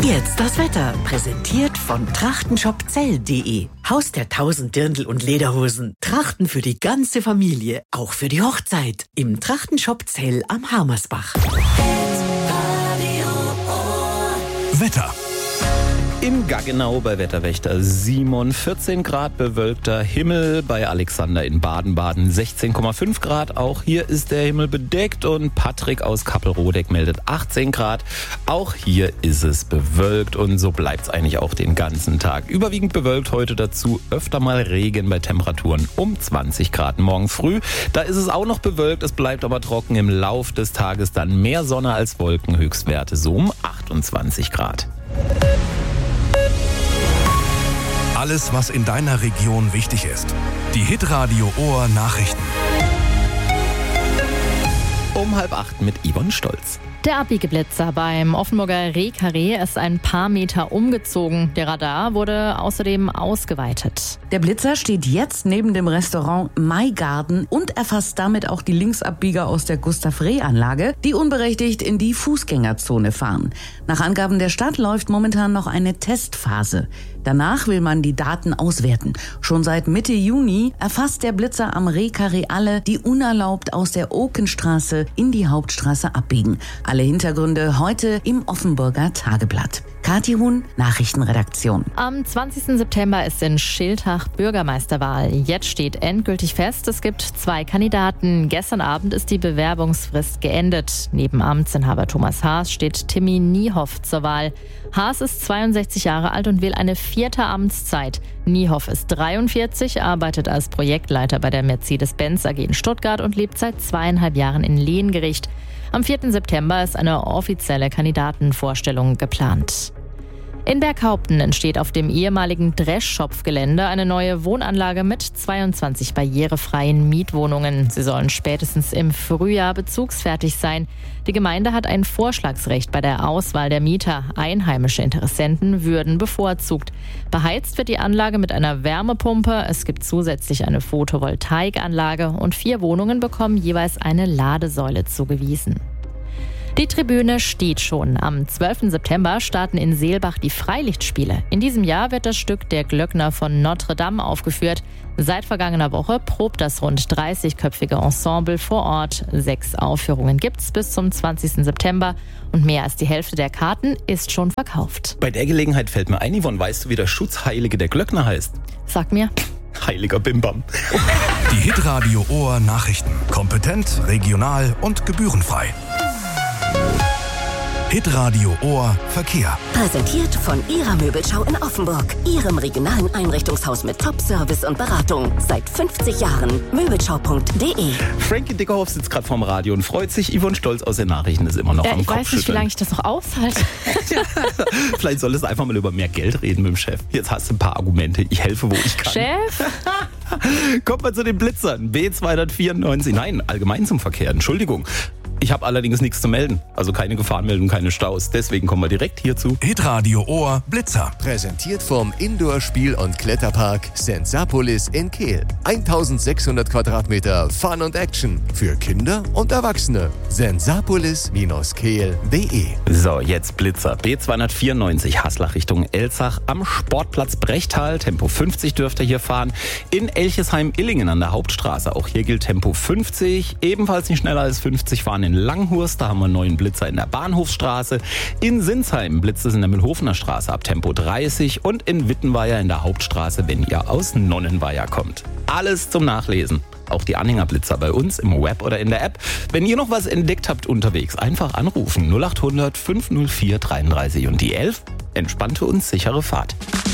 Jetzt das Wetter, präsentiert von trachtenshopzell.de. Haus der 1000 Dirndl und Lederhosen. Trachten für die ganze Familie, auch für die Hochzeit. Im Trachtenshop Zell am Harmersbach. Wetter. In Gaggenau bei Wetterwächter Simon 14 Grad bewölkter Himmel, bei Alexander in Baden-Baden 16,5 Grad. Auch hier ist der Himmel bedeckt und Patrick aus Kappelrodeck meldet 18 Grad. Auch hier ist es bewölkt und so bleibt es eigentlich auch den ganzen Tag. Überwiegend bewölkt, heute dazu öfter mal Regen bei Temperaturen um 20 Grad. Morgen früh, da ist es auch noch bewölkt, es bleibt aber trocken. Im Lauf des Tages dann mehr Sonne als Wolken, Höchstwerte so um 28 Grad. Alles, was in deiner Region wichtig ist. Die Hitradio Ohr Nachrichten. Um 7:30 mit Yvonne Stolz. Der Abbiegeblitzer beim Offenburger Rehkarree ist ein paar Meter umgezogen. Der Radar wurde außerdem ausgeweitet. Der Blitzer steht jetzt neben dem Restaurant My Garden und erfasst damit auch die Linksabbieger aus der Gustav-Reh-Anlage, die unberechtigt in die Fußgängerzone fahren. Nach Angaben der Stadt läuft momentan noch eine Testphase. Danach will man die Daten auswerten. Schon seit Mitte Juni erfasst der Blitzer am Rehkarree alle, die unerlaubt aus der Okenstraße in die Hauptstraße abbiegen. Alle Hintergründe heute im Offenburger Tageblatt. Kathi Huhn, Nachrichtenredaktion. Am 20. September ist in Schiltach Bürgermeisterwahl. Jetzt steht endgültig fest, es gibt 2 Kandidaten. Gestern Abend ist die Bewerbungsfrist geendet. Neben Amtsinhaber Thomas Haas steht Timmy Niehoff zur Wahl. Haas ist 62 Jahre alt und will eine 4. Amtszeit. Niehoff ist 43, arbeitet als Projektleiter bei der Mercedes-Benz AG in Stuttgart und lebt seit 2,5 Jahren in Lehngericht. Am 4. September ist eine offizielle Kandidatenvorstellung geplant. In Berghaupten entsteht auf dem ehemaligen Dreschschopf-Gelände eine neue Wohnanlage mit 22 barrierefreien Mietwohnungen. Sie sollen spätestens im Frühjahr bezugsfertig sein. Die Gemeinde hat ein Vorschlagsrecht bei der Auswahl der Mieter. Einheimische Interessenten würden bevorzugt. Beheizt wird die Anlage mit einer Wärmepumpe. Es gibt zusätzlich eine Photovoltaikanlage und 4 Wohnungen bekommen jeweils eine Ladesäule zugewiesen. Die Tribüne steht schon. Am 12. September starten in Seelbach die Freilichtspiele. In diesem Jahr wird das Stück Der Glöckner von Notre Dame aufgeführt. Seit vergangener Woche probt das rund 30-köpfige Ensemble vor Ort. 6 Aufführungen gibt's bis zum 20. September und mehr als die Hälfte der Karten ist schon verkauft. Bei der Gelegenheit fällt mir ein, Yvonne, weißt du, wie der Schutzheilige der Glöckner heißt? Sag mir. Heiliger Bimbam. Die Hitradio Ohr Nachrichten. Kompetent, regional und gebührenfrei. Hitradio Ohr Verkehr. Präsentiert von Ihrer Möbelschau in Offenburg. Ihrem regionalen Einrichtungshaus mit Top-Service und Beratung. Seit 50 Jahren. Möbelschau.de. Frankie Dickerhoff sitzt gerade vorm Radio und freut sich. Yvonne Stolz aus den Nachrichten ist immer noch am Ich Kopf weiß nicht, wie lange ich das noch aushalte. Vielleicht solltest du einfach mal über mehr Geld reden mit dem Chef. Jetzt hast du ein paar Argumente. Ich helfe, wo ich kann. Chef? Kommt mal zu den Blitzern. B294. Nein, allgemein zum Verkehr. Entschuldigung. Ich habe allerdings nichts zu melden. Also keine Gefahrenmeldung, keine Staus. Deswegen kommen wir direkt hierzu. Hitradio Ohr Blitzer. Präsentiert vom Indoor-Spiel- und Kletterpark Sensapolis in Kehl. 1600 Quadratmeter Fun und Action für Kinder und Erwachsene. Sensapolis-kehl.de. So, jetzt Blitzer. B294 Haslach Richtung Elzach am Sportplatz Brechtal. Tempo 50 dürft ihr hier fahren. In Elchesheim-Illingen an der Hauptstraße. Auch hier gilt Tempo 50. Ebenfalls nicht schneller als 50 fahren in Langhurst. Da haben wir einen neuen Blitzer in der Bahnhofsstraße. In Sinsheim blitzt es in der Mühlhofener Straße ab Tempo 30. Und in Wittenweier in der Hauptstraße, wenn ihr aus Nonnenweier kommt. Alles zum Nachlesen. Auch die Anhängerblitzer bei uns im Web oder in der App. Wenn ihr noch was entdeckt habt unterwegs, einfach anrufen. 0800 504 33 und die 11. Entspannte und sichere Fahrt.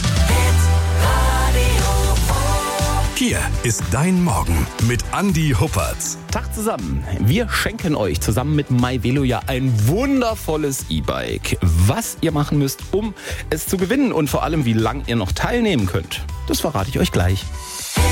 Hier ist dein Morgen mit Andi Huppertz. Tag zusammen. Wir schenken euch zusammen mit MyVelo ja ein wundervolles E-Bike. Was ihr machen müsst, um es zu gewinnen und vor allem, wie lange ihr noch teilnehmen könnt, das verrate ich euch gleich.